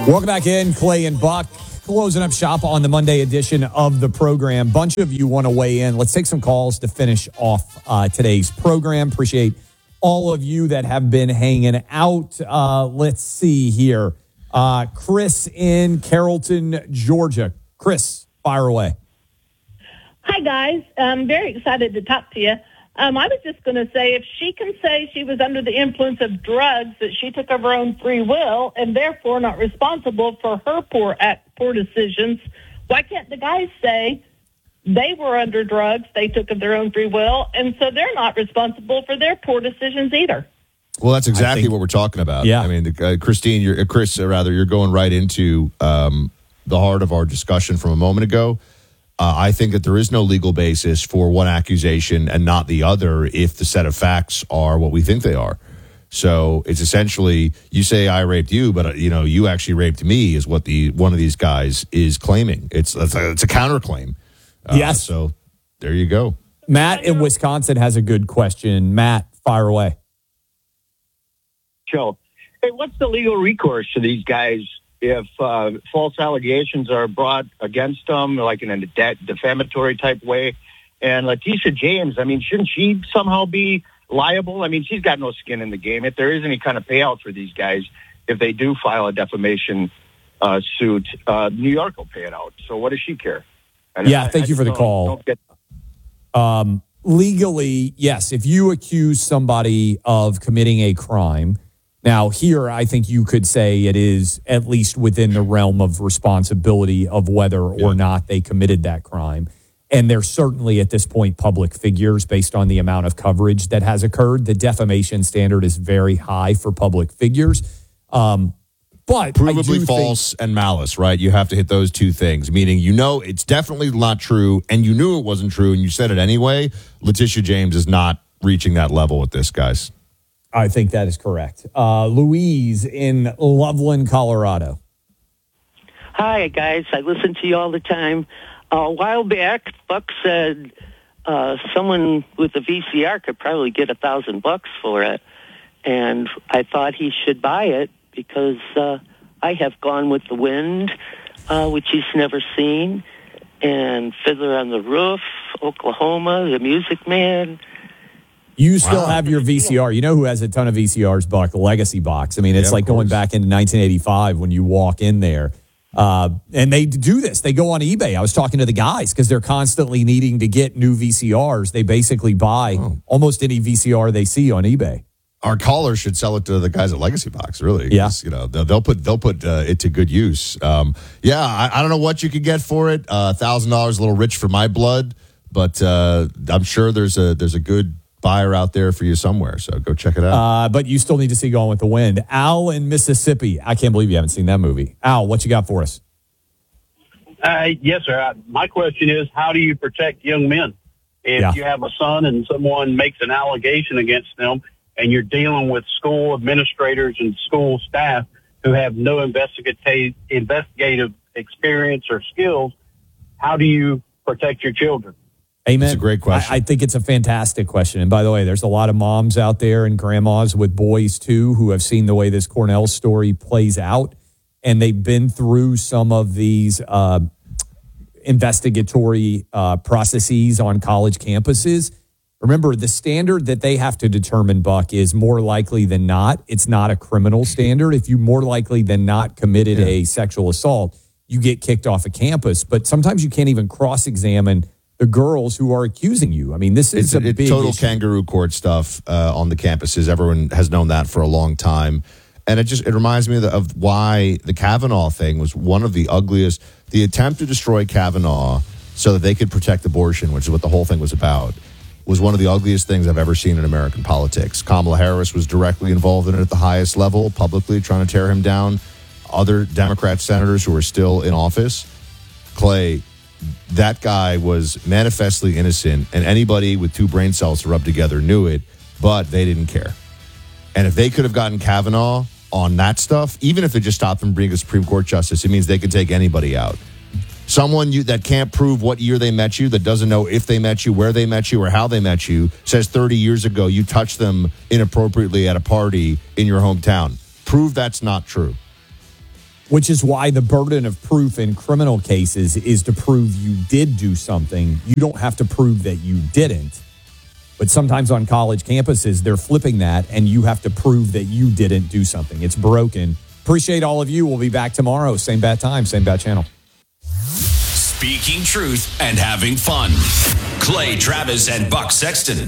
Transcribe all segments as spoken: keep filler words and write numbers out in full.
Welcome back in, Clay and Buck. Closing up shop on the Monday edition of the program. Bunch of you want to weigh in. Let's take some calls to finish off uh, today's program. Appreciate all of you that have been hanging out. Uh, let's see here. Uh, Chris in Carrollton, Georgia. Chris, fire away. Hi, guys. I'm very excited to talk to you. Um, I was just going to say, if she can say she was under the influence of drugs, that she took of her own free will and therefore not responsible for her poor act, poor decisions, why can't the guys say they were under drugs, they took of their own free will, and so they're not responsible for their poor decisions either? Well, that's exactly think, what we're talking about. Yeah. I mean, uh, Christine, you're, uh, Chris, uh, rather, you're going right into um, the heart of our discussion from a moment ago. Uh, I think that there is no legal basis for one accusation and not the other if the set of facts are what we think they are. So it's essentially, you say I raped you, but uh, you know you actually raped me is what the one of these guys is claiming. It's it's a, it's a counterclaim. Uh, yes. So there you go. Matt in Wisconsin has a good question. Matt, fire away. Joe, hey, what's the legal recourse to these guys if uh, false allegations are brought against them, like in a de- defamatory type way? And Letitia James, I mean, shouldn't she somehow be liable? I mean, she's got no skin in the game. If there is any kind of payout for these guys, if they do file a defamation uh, suit, uh, New York will pay it out. So what does she care? And yeah, I, thank I you for the don't, call. Don't get- um, legally, yes, if you accuse somebody of committing a crime, now, here, I think you could say it is at least within the realm of responsibility of whether or yeah. not they committed that crime. And they're certainly at this point public figures based on the amount of coverage that has occurred. The defamation standard is very high for public figures. Um, but Provably false think, and malice, right? You have to hit those two things, meaning you know it's definitely not true and you knew it wasn't true and you said it anyway. Letitia James is not reaching that level with this, guys. I think that is correct. Uh, Louise in Loveland, Colorado. Hi, guys. I listen to you all the time. Uh, a while back, Buck said uh, someone with a V C R could probably get a thousand bucks for it. And I thought he should buy it because uh, I have Gone with the Wind, uh, which he's never seen, and Fiddler on the Roof, Oklahoma, The Music Man. You still wow. have your V C R. You know who has a ton of V C Rs, Buck? The Legacy Box. I mean, it's yeah, like going back into nineteen eighty-five when you walk in there. Uh, and they do this. They go on eBay. I was talking to the guys because they're constantly needing to get new V C Rs. They basically buy oh. almost any V C R they see on eBay. Our callers should sell it to the guys at Legacy Box, really. Yeah. You know, they'll, they'll put they'll put uh, it to good use. Um, yeah, I, I don't know what you could get for it. A thousand dollars, a little rich for my blood, but uh, I'm sure there's a there's a good buyer out there for you somewhere, so go check it out. Uh, but you still need to see Gone with the Wind. Al in Mississippi. I can't believe you haven't seen that movie. Al, what you got for us? Uh, yes, sir. I, my question is, how do you protect young men? If yeah. you have a son and someone makes an allegation against them and you're dealing with school administrators and school staff who have no investigative, investigative experience or skills, how do you protect your children? Amen. That's a great question. I, I think it's a fantastic question. And by the way, there's a lot of moms out there and grandmas with boys too who have seen the way this Cornell story plays out. And they've been through some of these uh, investigatory uh, processes on college campuses. Remember, the standard that they have to determine, Buck, is more likely than not. It's not a criminal standard. If you more likely than not committed yeah. a sexual assault, you get kicked off a campus. But sometimes you can't even cross-examine the girls who are accusing you. I mean, this is it's a, a big total issue. Kangaroo court stuff uh, on the campuses. Everyone has known that for a long time. And it just it reminds me of, the, of why the Kavanaugh thing was one of the ugliest. The attempt to destroy Kavanaugh so that they could protect abortion, which is what the whole thing was about, was one of the ugliest things I've ever seen in American politics. Kamala Harris was directly involved in it at the highest level, publicly trying to tear him down. Other Democrat senators who are still in office. Clay, that guy was manifestly innocent, and anybody with two brain cells to rub together knew it, but they didn't care. And if they could have gotten Kavanaugh on that stuff, even if they just stopped from being a Supreme Court justice, it means they could take anybody out. Someone you, that can't prove what year they met you, that doesn't know if they met you, where they met you, or how they met you, says thirty years ago you touched them inappropriately at a party in your hometown. Prove that's not true. Which is why the burden of proof in criminal cases is to prove you did do something. You don't have to prove that you didn't. But sometimes on college campuses, they're flipping that, and you have to prove that you didn't do something. It's broken. Appreciate all of you. We'll be back tomorrow. Same bat time, same bat channel. Speaking truth and having fun. Clay Travis and Buck Sexton.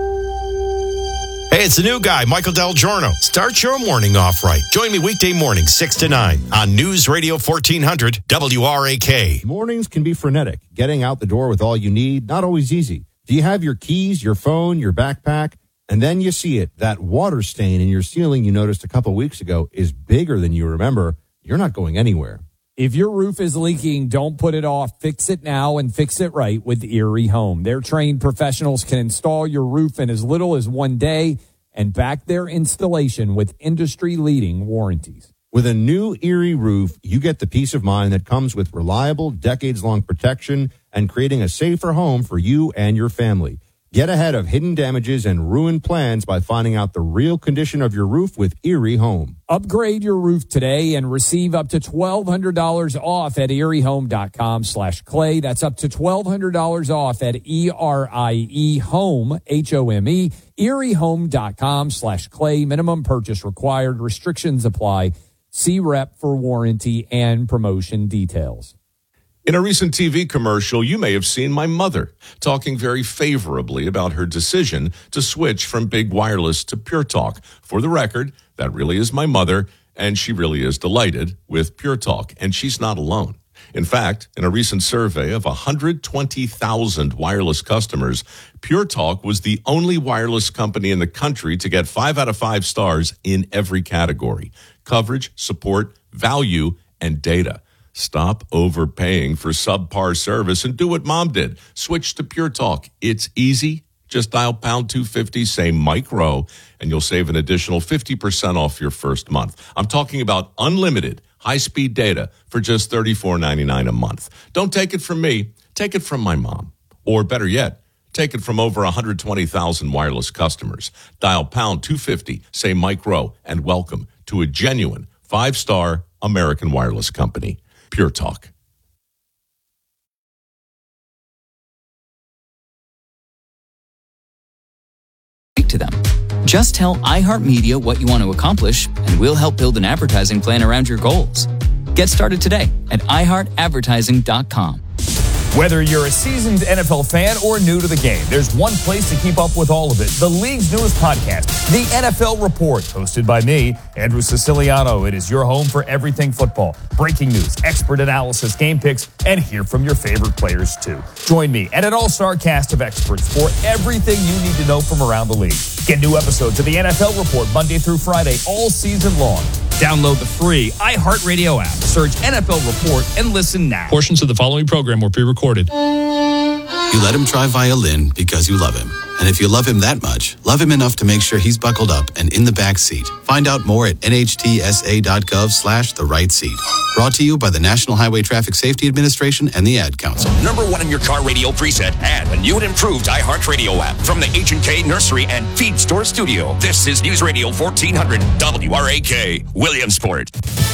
Hey, it's the new guy, Michael Del Giorno. Start your morning off right. Join me weekday morning, six to nine on News Radio fourteen hundred W R A K. Mornings can be frenetic. Getting out the door with all you need, not always easy. Do you have your keys, your phone, your backpack? And then you see it. That water stain in your ceiling you noticed a couple weeks ago is bigger than you remember. You're not going anywhere. If your roof is leaking, don't put it off. Fix it now and fix it right with Erie Home. Their trained professionals can install your roof in as little as one day and back their installation with industry-leading warranties. With a new Erie roof, you get the peace of mind that comes with reliable, decades-long protection and creating a safer home for you and your family. Get ahead of hidden damages and ruined plans by finding out the real condition of your roof with Erie Home. Upgrade your roof today and receive up to twelve hundred dollars off at eriehome.com slash clay. That's up to twelve hundred dollars off at E R I E home, H O M E, eriehome.com slash clay. Minimum purchase required. Restrictions apply. See rep for warranty and promotion details. In a recent T V commercial, you may have seen my mother talking very favorably about her decision to switch from big wireless to Pure Talk. For the record, that really is my mother, and she really is delighted with Pure Talk, and she's not alone. In fact, in a recent survey of one hundred twenty thousand wireless customers, Pure Talk was the only wireless company in the country to get five out of five stars in every category: coverage, support, value, and data. Stop overpaying for subpar service and do what Mom did. Switch to Pure Talk. It's easy. Just dial pound two fifty, say Mike Rowe, and you'll save an additional fifty percent off your first month. I'm talking about unlimited high-speed data for just thirty-four ninety-nine a month. Don't take it from me. Take it from my mom. Or better yet, take it from over one hundred twenty thousand wireless customers. Dial pound two fifty, say Mike Rowe, and welcome to a genuine five-star American wireless company. Pure Talk. Speak to them. Just tell iHeartMedia what you want to accomplish, and we'll help build an advertising plan around your goals. Get started today at i heart advertising dot com. Whether you're a seasoned N F L fan or new to the game, there's one place to keep up with all of it. The league's newest podcast, The N F L Report, hosted by me, Andrew Siciliano. It is your home for everything football. Breaking news, expert analysis, game picks, and hear from your favorite players, too. Join me and an all-star cast of experts for everything you need to know from around the league. Get new episodes of The N F L Report Monday through Friday all season long. Download the free iHeartRadio app. Search N F L Report and listen now. Portions of the following program were pre-recorded. You let him try violin because you love him. And if you love him that much, love him enough to make sure he's buckled up and in the back seat. Find out more at N H T S A dot gov slash the right seat. Brought to you by the National Highway Traffic Safety Administration and the Ad Council. Number one in your car radio preset and a new and improved iHeartRadio app from the H and K Nursery and Feed Store Studio. This is News Radio fourteen hundred W R A K, Williamsport.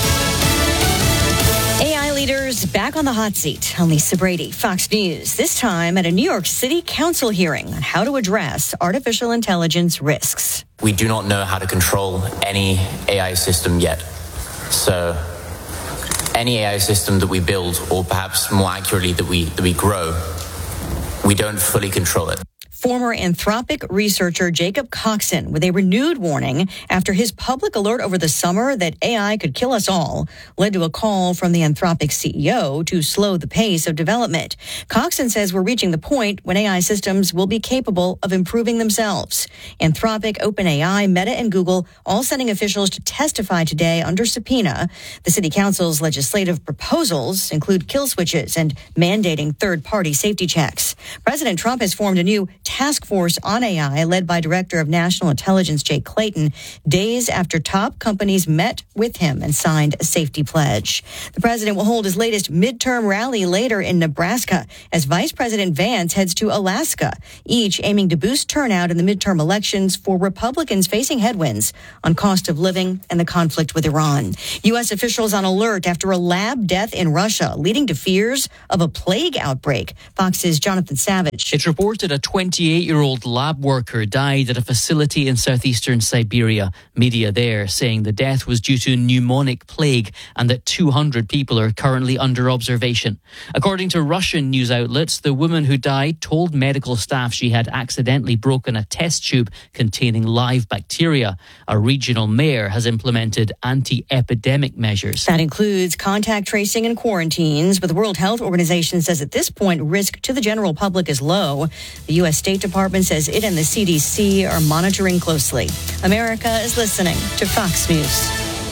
A I leaders back on the hot seat. I'm Lisa Brady, Fox News. This time at a New York City Council hearing on how to address artificial intelligence risks. We do not know how to control any A I system yet. So any A I system that we build, or perhaps more accurately that we that we grow, we don't fully control it. Former Anthropic researcher Jacob Coxon with a renewed warning after his public alert over the summer that A I could kill us all led to a call from the Anthropic C E O to slow the pace of development. Coxon says we're reaching the point when A I systems will be capable of improving themselves. Anthropic, OpenAI, Meta, and Google all sending officials to testify today under subpoena. The City Council's legislative proposals include kill switches and mandating third-party safety checks. President Trump has formed a new task force on A I led by Director of National Intelligence Jay Clayton, days after top companies met with him and signed a safety pledge. The president will hold his latest midterm rally later in Nebraska as Vice President Vance heads to Alaska, each aiming to boost turnout in the midterm elections for Republicans facing headwinds on cost of living and the conflict with Iran. U S officials on alert after a lab death in Russia, leading to fears of a plague outbreak. Fox's Jonathan Savage. It's reported a twenty-eight-year-old lab worker died at a facility in southeastern Siberia. Media there saying the death was due to pneumonic plague and that two hundred people are currently under observation. According to Russian news outlets, the woman who died told medical staff she had accidentally broken a test tube containing live bacteria. A regional mayor has implemented anti-epidemic measures. That includes contact tracing and quarantines, but the World Health Organization says at this point risk to the general public is low. The U S State Department says it and the C D C are monitoring closely. America is listening to Fox News.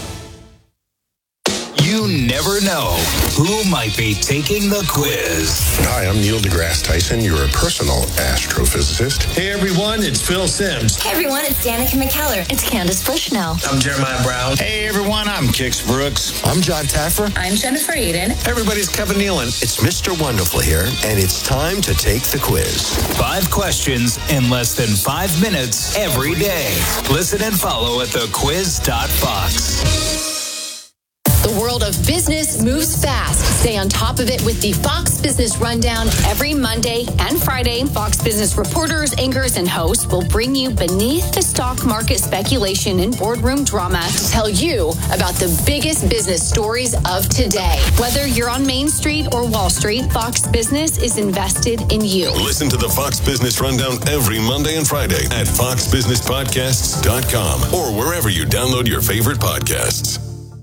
You never know who might be taking the quiz. Hi, I'm Neil deGrasse Tyson, your personal astrophysicist. Hey everyone, it's Phil Sims. Hey everyone, it's Danica McKellar. It's Candace Bushnell. I'm Jeremiah Brown. Hey everyone, I'm Kix Brooks. I'm John Taffer. I'm Jennifer Aiden. Everybody's Kevin Nealon. It's Mister Wonderful here, and it's time to take the quiz. Five questions in less than five minutes every day. Listen and follow at the quiz dot fox. The world of business moves fast. Stay on top of it with the Fox Business Rundown every Monday and Friday. Fox Business reporters, anchors, and hosts will bring you beneath the stock market speculation and boardroom drama to tell you about the biggest business stories of today. Whether you're on Main Street or Wall Street, Fox Business is invested in you. Listen to the Fox Business Rundown every Monday and Friday at fox business podcasts dot com or wherever you download your favorite podcasts.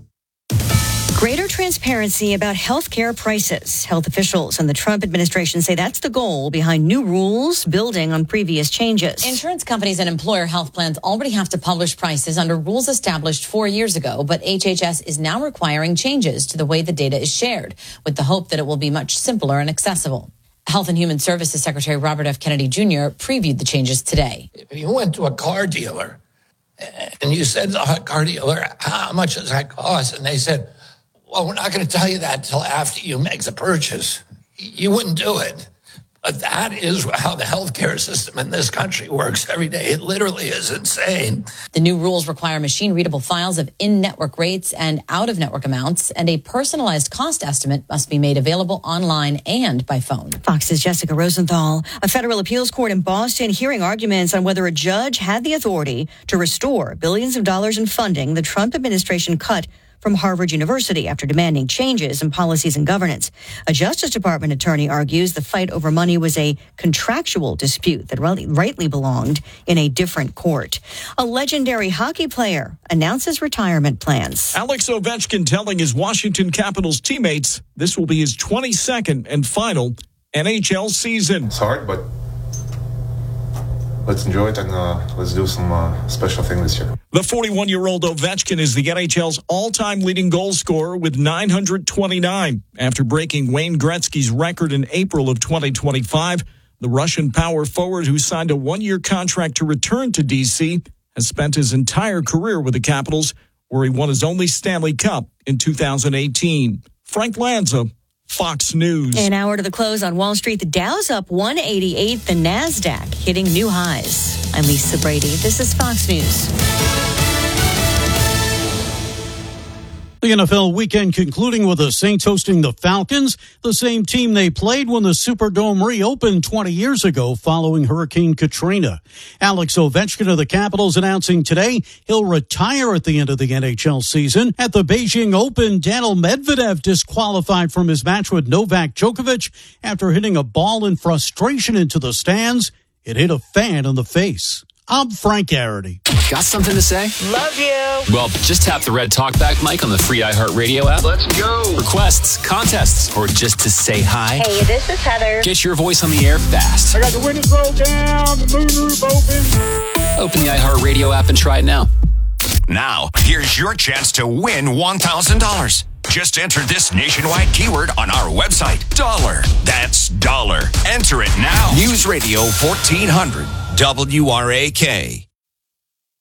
Greater transparency about health care prices. Health officials and the Trump administration say that's the goal behind new rules building on previous changes. Insurance companies and employer health plans already have to publish prices under rules established four years ago, but H H S is now requiring changes to the way the data is shared, with the hope that it will be much simpler and accessible. Health and Human Services Secretary Robert F. Kennedy Junior previewed the changes today. If you went to a car dealer and you said to the car dealer, how much does that cost? And they said, well, we're not going to tell you that until after you make the purchase. You wouldn't do it. But that is how the healthcare system in this country works every day. It literally is insane. The new rules require machine-readable files of in-network rates and out-of-network amounts, and a personalized cost estimate must be made available online and by phone. Fox's Jessica Rosenthal. A federal appeals court in Boston hearing arguments on whether a judge had the authority to restore billions of dollars in funding the Trump administration cut from Harvard University after demanding changes in policies and governance. A Justice Department attorney argues the fight over money was a contractual dispute that rightly belonged in a different court. A legendary hockey player announces retirement plans. Alex Ovechkin telling his Washington Capitals teammates this will be his twenty-second and final N H L season. It's hard, but let's enjoy it and uh, let's do some uh, special thing this year. The forty-one-year-old Ovechkin is the N H L's all-time leading goal scorer with nine hundred twenty-nine. After breaking Wayne Gretzky's record in April of twenty twenty-five, the Russian power forward who signed a one-year contract to return to D C has spent his entire career with the Capitals, where he won his only Stanley Cup in two thousand eighteen. Frank Lanza, Fox News. An hour to the close on Wall Street. The Dow's up one eighty-eight. The NASDAQ hitting new highs. I'm Lisa Brady. This is Fox News. The N F L weekend concluding with the Saints hosting the Falcons, the same team they played when the Superdome reopened twenty years ago following Hurricane Katrina. Alex Ovechkin of the Capitals announcing today he'll retire at the end of the N H L season. At the Beijing Open, Daniil Medvedev disqualified from his match with Novak Djokovic after hitting a ball in frustration into the stands. It hit a fan in the face. I'm Frank Garrity. Got something to say? Love you. Well, just tap the red talkback mic on the free iHeartRadio app. Let's go. Requests, contests, or just to say hi. Hey, this is Heather. Get your voice on the air fast. I got the windows rolled down, the moonroof open. Open the iHeartRadio app and try it now. Now, here's your chance to win one thousand dollars. Just enter this nationwide keyword on our website. Dollar. That's dollar. Enter it now. News Radio fourteen hundred W R A K.